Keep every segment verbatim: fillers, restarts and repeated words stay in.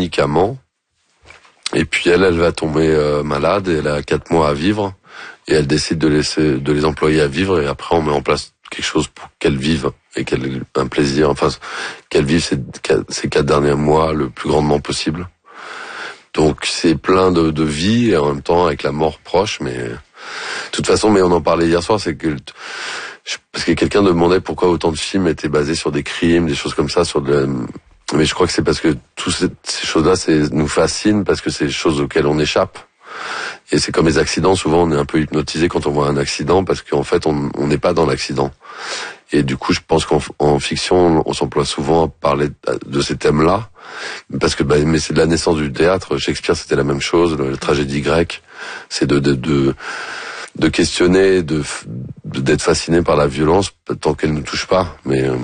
médicaments. Et puis elle, elle va tomber euh, malade et elle a quatre mois à vivre. Et elle décide de laisser, de les employer à vivre. Et après, on met en place quelque chose pour qu'elle vive et qu'elle ait un plaisir. Enfin, qu'elle vive ces, ces quatre derniers mois le plus grandement possible. Donc c'est plein de, de vie et en même temps avec la mort proche. Mais de toute façon, mais on en parlait hier soir, c'est que parce que quelqu'un demandait pourquoi autant de films étaient basés sur des crimes, des choses comme ça, sur de, mais je crois que c'est parce que toutes ces, ces choses-là, c'est nous fascinent parce que c'est des choses auxquelles on échappe. Et c'est comme les accidents, souvent on est un peu hypnotisé quand on voit un accident parce qu'en fait on on n'est pas dans l'accident. Et du coup, je pense qu'en en fiction, on, on s'emploie souvent à parler de ces thèmes-là parce que bah, mais c'est de la naissance du théâtre. Shakespeare, c'était la même chose, la tragédie grecque, c'est de de, de de questionner, de, de d'être fasciné par la violence tant qu'elle ne touche pas, mais euh,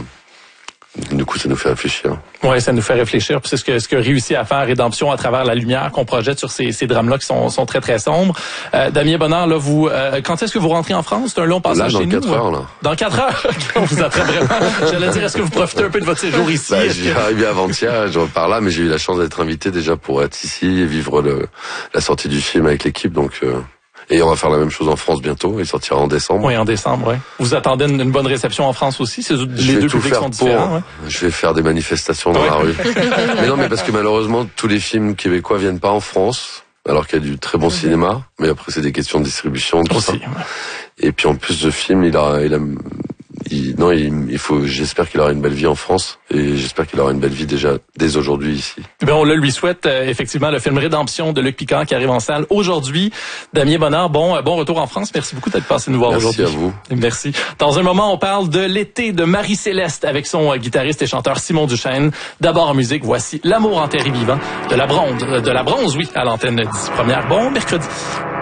du coup ça nous fait réfléchir. Oui, ça nous fait réfléchir, puis c'est ce que ce que réussit à faire Rédemption à travers la lumière qu'on projette sur ces ces drames là qui sont sont très très sombres. Euh, Damien Bonheur, là vous euh, quand est-ce que vous rentrez en France? C'est un long passage là, chez nous. Dans quatre heures là. Dans quatre heures. On vous attend vraiment. J'allais dire, est-ce que vous profitez un peu de votre séjour ici? Bah, je suis arrivé avant-hier, je repars là, mais j'ai eu la chance d'être invité déjà pour être ici et vivre le la sortie du film avec l'équipe, donc euh... Et on va faire la même chose en France bientôt. Il sortira en décembre. Oui, en décembre, oui. Vous attendez une, une bonne réception en France aussi? C'est, les deux publics sont différents. Pour, ouais. Je vais faire des manifestations dans ouais. la rue. Mais non, mais parce que malheureusement, tous les films québécois viennent pas en France, alors qu'il y a du très bon mmh. cinéma. Mais après, c'est des questions de distribution, tout aussi, ça. Ouais. Et puis en plus, ce film, il a... Il a Il, non, il, il faut. J'espère qu'il aura une belle vie en France et j'espère qu'il aura une belle vie déjà dès aujourd'hui ici. Ben on le lui souhaite euh, effectivement. Le film Rédemption de Luc Picard qui arrive en salle aujourd'hui. Damien Bonheur, bon bon retour en France. Merci beaucoup d'être passé nous voir Merci aujourd'hui. Merci à vous. Merci. Dans un moment, on parle de l'été de Marie-Céleste avec son euh, guitariste et chanteur Simon Duchesne. D'abord en musique, voici L'amour enterré vivant de la bronze, de la bronze, oui, à l'antenne dix première. Bon mercredi.